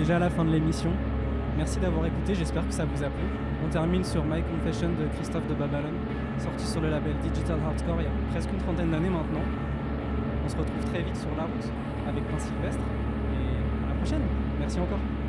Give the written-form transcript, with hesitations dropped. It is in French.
déjà à la fin de l'émission. Merci d'avoir écouté, j'espère que ça vous a plu. On termine sur My Confession de Christophe de Babylon, sorti sur le label Digital Hardcore il y a presque une trentaine d'années maintenant. On se retrouve très vite sur la route avec Pain Sylvestre et à la prochaine. Merci encore.